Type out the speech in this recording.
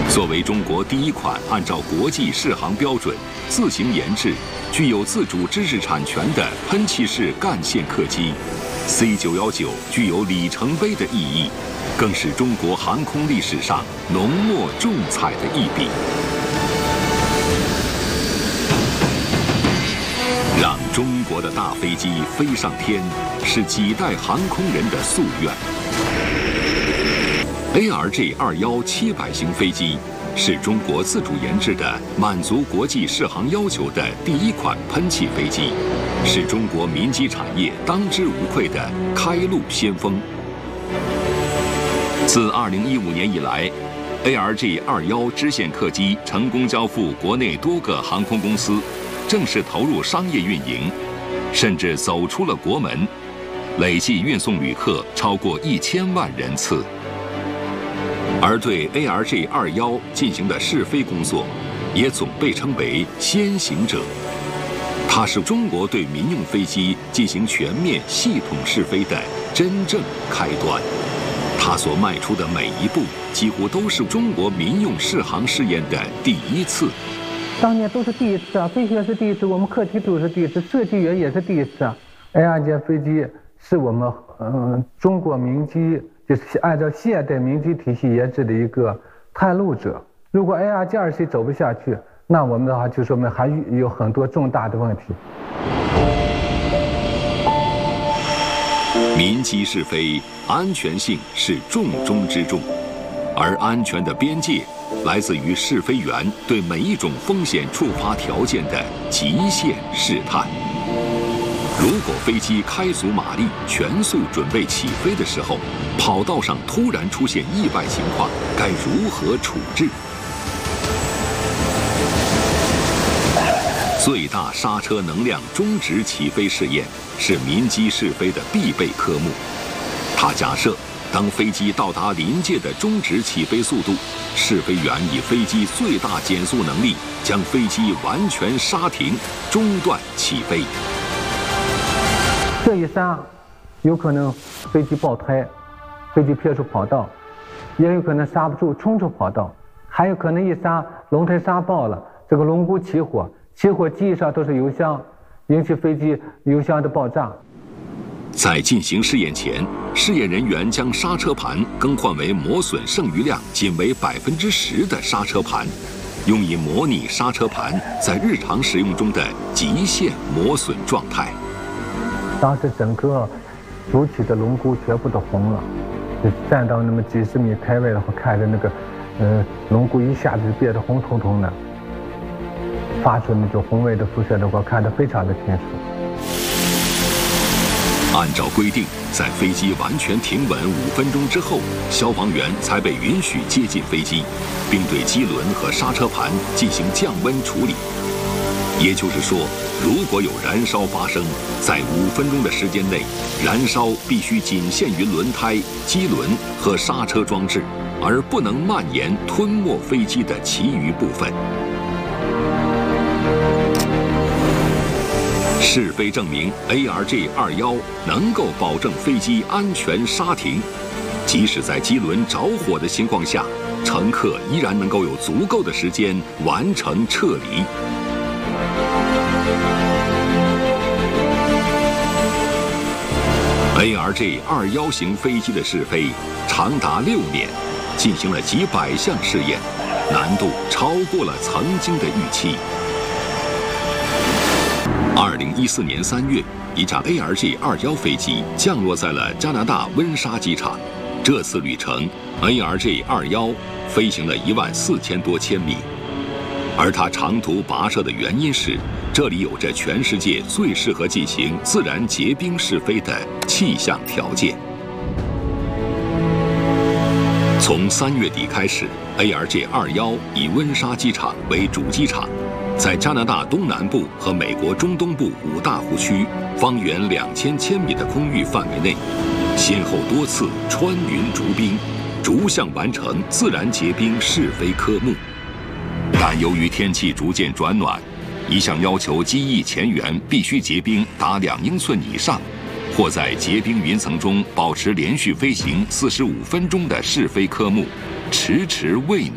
作为中国第一款按照国际适航标准自行研制、具有自主知识产权的喷气式干线客机 ，C919具有里程碑的意义，更是中国航空历史上浓墨重彩的一笔。让中国的大飞机飞上天，是几代航空人的夙愿。ARJ21 700型飞机是中国自主研制的满足国际适航要求的第一款喷气飞机，是中国民机产业当之无愧的开路先锋。自2015年以来，ARJ21 支线客机成功交付国内多个航空公司，正式投入商业运营，甚至走出了国门，累计运送旅客超过1000万人次。而对 ARJ21 进行的试飞工作，也总被称为先行者。它是中国对民用飞机进行全面系统试飞的真正开端。它所迈出的每一步，几乎都是中国民用适航试验的第一次。 当年都是第一次啊，飞行员是第一次，我们课题组是第一次，设计员也是第一次啊。ARJ飞机是我们中国民机就是按照现代民机体系研制的一个探路者。如果 ARJ20走不下去，那我们的话就说明还有很多重大的问题。 民机试飞，安全性是重中之重，而安全的边界来自于试飞员对每一种风险触发条件的极限试探。如果飞机开足马力，全速准备起飞的时候，跑道上突然出现意外情况，该如何处置？最大刹车能量中值起飞试验是民机试飞的必备科目。它假设，当飞机到达临界的中值起飞速度，试飞员以飞机最大减速能力将飞机完全刹停，中断起飞。 这一刹，有可能飞机爆胎，飞机撇出跑道，也有可能刹不住冲出跑道，还有可能一刹轮胎刹爆了，这个轮毂起火，起火机上都是油箱，引起飞机油箱的爆炸。 在进行试验前，试验人员将刹车盘更换为磨损剩余量仅为10%的刹车盘，用以模拟刹车盘在日常使用中的极限磨损状态。 当时整个主体的轮毂全部都红了，就站到那么几十米开外的话，看着那个轮毂一下子变得红彤彤的，发出那种红外的辐射的话，看得非常的清楚。 按照规定，在飞机完全停稳5分钟之后，消防员才被允许接近飞机，并对机轮和刹车盘进行降温处理。也就是说，如果有燃烧发生，在5分钟的时间内，燃烧必须仅限于轮胎、机轮和刹车装置，而不能蔓延吞没飞机的其余部分。试飞证明 ARJ21 能够保证飞机安全刹停，即使在机轮着火的情况下，乘客依然能够有足够的时间完成撤离。ARJ21型飞机的试飞长达6年，进行了几百项试验，难度超过了曾经的预期。2014年3月，一架 ARJ21飞机降落在了加拿大温莎机场。这次旅程 ，ARJ21飞行了14000多千米。而它长途跋涉的原因是，这里有着全世界最适合进行自然结冰试飞的气象条件。从3月底开始 ，ARJ21以温莎机场为主机场，在加拿大东南部和美国中东部5大湖区，方圆2000千米的空域范围内，先后多次穿云逐冰，逐项完成自然结冰试飞科目。但由于天气逐渐转暖，一项要求机翼前缘必须结冰达2英寸以上，或在结冰云层中保持连续飞行45分钟的试飞科目，迟迟未